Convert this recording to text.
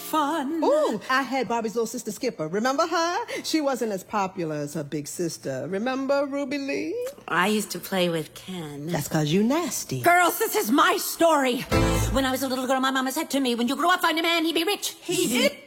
fun. Ooh, I had Barbie's little sister Skipper. Remember her? She wasn't as popular as her big sister. Remember Ruby Lee? I used to play with Ken. That's because you nasty. Girls, this is my story. When I was a little girl, my mama said to me, when you grow up, find a man, he'd be rich. He did?